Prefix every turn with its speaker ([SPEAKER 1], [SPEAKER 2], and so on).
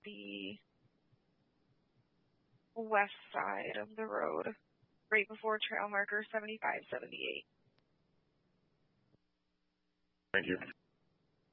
[SPEAKER 1] the west side of the road, right before trail marker 7578.
[SPEAKER 2] Thank you.